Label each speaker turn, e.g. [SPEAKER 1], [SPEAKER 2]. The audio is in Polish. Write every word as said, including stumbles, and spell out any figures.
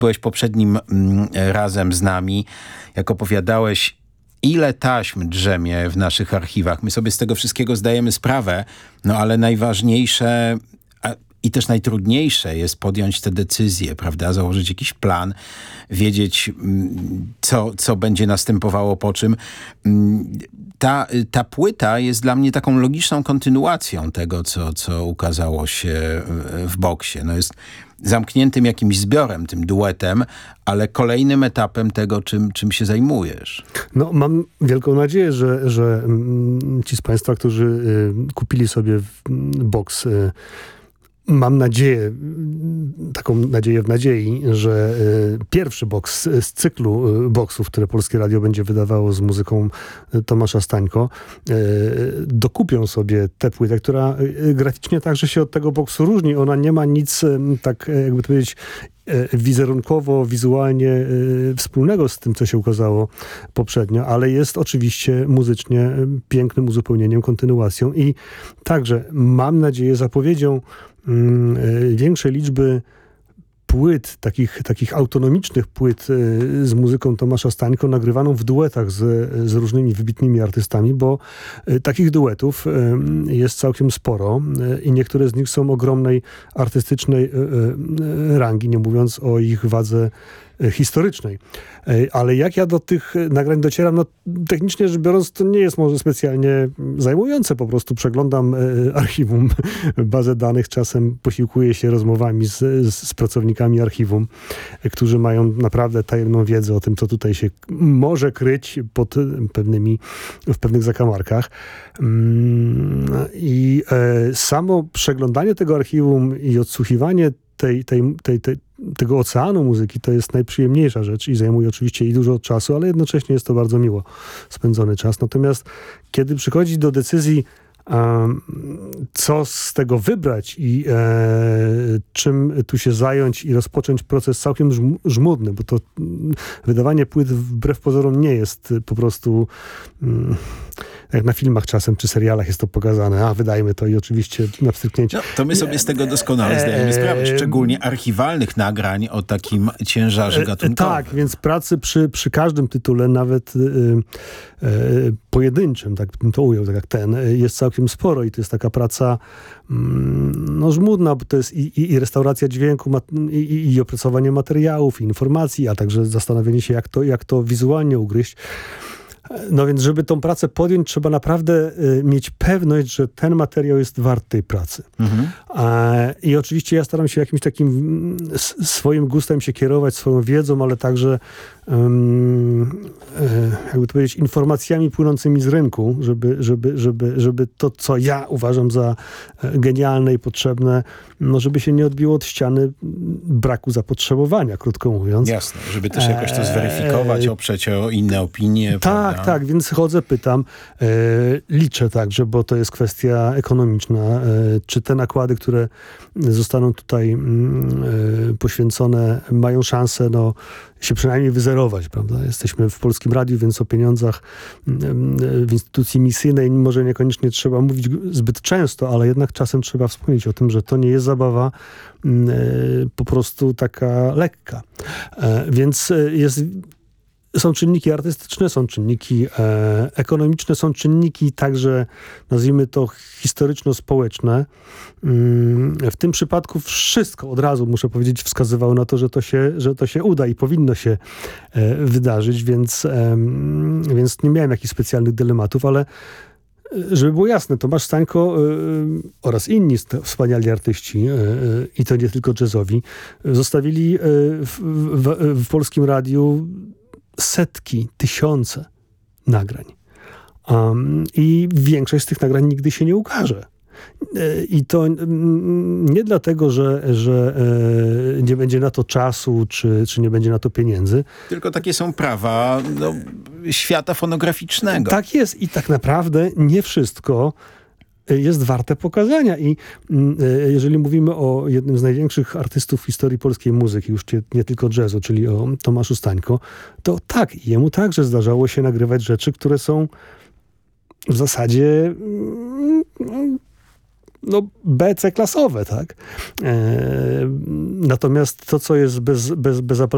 [SPEAKER 1] byłeś poprzednim mm, razem z nami, jak opowiadałeś, ile taśm drzemie w naszych archiwach. My sobie z tego wszystkiego zdajemy sprawę, no ale najważniejsze a, i też najtrudniejsze jest podjąć te decyzje, prawda? Założyć jakiś plan, wiedzieć, co, co będzie następowało po czym. Ta, ta płyta jest dla mnie taką logiczną kontynuacją tego, co, co ukazało się w Boksie. No jest zamkniętym jakimś zbiorem, tym duetem, ale kolejnym etapem tego, czym, czym się zajmujesz.
[SPEAKER 2] No, mam wielką nadzieję, że, że ci z Państwa, którzy y, kupili sobie boks, y, mam nadzieję, taką nadzieję w nadziei, że y, pierwszy boks z cyklu y, boksów, które Polskie Radio będzie wydawało z muzyką y, Tomasza Stańko, y, dokupią sobie tę płytę, która y, graficznie także się od tego boksu różni. Ona nie ma nic, y, tak jakby to powiedzieć, wizerunkowo, wizualnie y, wspólnego z tym, co się ukazało poprzednio, ale jest oczywiście muzycznie pięknym uzupełnieniem, kontynuacją i także, mam nadzieję, zapowiedzią y, większej liczby płyt, takich, takich autonomicznych płyt y, z muzyką Tomasza Stańko, nagrywaną w duetach z, z różnymi wybitnymi artystami, bo y, takich duetów y, jest całkiem sporo y, i niektóre z nich są ogromnej artystycznej y, y, rangi, nie mówiąc o ich wadze historycznej. Ale jak ja do tych nagrań docieram, no technicznie rzecz biorąc, to nie jest może specjalnie zajmujące. Po prostu przeglądam archiwum, bazę danych, czasem posiłkuję się rozmowami z, z pracownikami archiwum, którzy mają naprawdę tajemną wiedzę o tym, co tutaj się może kryć pod pewnymi, w pewnych zakamarkach. I samo przeglądanie tego archiwum i odsłuchiwanie tej, tej, tej, tej tego oceanu muzyki to jest najprzyjemniejsza rzecz i zajmuje oczywiście i dużo czasu, ale jednocześnie jest to bardzo miło spędzony czas. Natomiast kiedy przychodzi do decyzji, um, co z tego wybrać i e, czym tu się zająć i rozpocząć proces całkiem żm- żmudny, bo to mm, wydawanie płyt wbrew pozorom nie jest po prostu mm, jak na filmach czasem, czy serialach jest to pokazane, a wydajmy to i oczywiście na wstrzyknięcie.
[SPEAKER 1] No, to my sobie z tego doskonale zdajemy sprawę, szczególnie archiwalnych nagrań o takim ciężarze gatunkowym.
[SPEAKER 2] Tak, więc pracy przy, przy każdym tytule, nawet y, y, pojedynczym, tak bym to ujął, tak jak ten, jest całkiem sporo i to jest taka praca mm, no żmudna, bo to jest i, i, i restauracja dźwięku, mat, i, i opracowanie materiałów, i informacji, a także zastanowienie się, jak to, jak to wizualnie ugryźć. No więc, żeby tą pracę podjąć, trzeba naprawdę y, mieć pewność, że ten materiał jest wart tej pracy. Mhm. E, I oczywiście ja staram się jakimś takim mm, s- swoim gustem się kierować, swoją wiedzą, ale także um, e, jakby to powiedzieć, informacjami płynącymi z rynku, żeby, żeby, żeby, żeby to, co ja uważam za e, genialne i potrzebne, no żeby się nie odbiło od ściany braku zapotrzebowania, krótko mówiąc.
[SPEAKER 1] Jasne, żeby też jakoś to zweryfikować, oprzeć o inne opinie.
[SPEAKER 2] Tak,
[SPEAKER 1] prawda?
[SPEAKER 2] tak, więc chodzę, pytam, e, liczę także, bo to jest kwestia ekonomiczna, e, czy te nakłady, które zostaną tutaj mm, e, poświęcone, mają szansę, no, się przynajmniej wyzerować, prawda? Jesteśmy w Polskim Radiu, więc o pieniądzach w instytucji misyjnej może niekoniecznie trzeba mówić zbyt często, ale jednak czasem trzeba wspomnieć o tym, że to nie jest zabawa po prostu taka lekka. Więc jest Są czynniki artystyczne, są czynniki e, ekonomiczne, są czynniki także, nazwijmy to, historyczno-społeczne. Mm, w tym przypadku wszystko od razu, muszę powiedzieć, wskazywało na to, że to się, że to się uda i powinno się e, wydarzyć, więc, e, więc nie miałem jakichś specjalnych dylematów, ale żeby było jasne, Tomasz Stańko y, oraz inni wspaniali artyści, y, y, i to nie tylko jazzowi, zostawili y, w, w, w Polskim Radiu setki, tysiące nagrań. Um, I większość z tych nagrań nigdy się nie ukaże. I to nie dlatego, że, że nie będzie na to czasu, czy, czy nie będzie na to pieniędzy.
[SPEAKER 1] Tylko takie są prawa no, świata fonograficznego.
[SPEAKER 2] Tak jest i tak naprawdę nie wszystko jest warte pokazania. I jeżeli mówimy o jednym z największych artystów w historii polskiej muzyki, już nie, nie tylko jazzu, czyli o Tomaszu Stańko, to tak, jemu także zdarzało się nagrywać rzeczy, które są w zasadzie no, B C klasowe, tak? E, natomiast to, co jest bez, bez, bez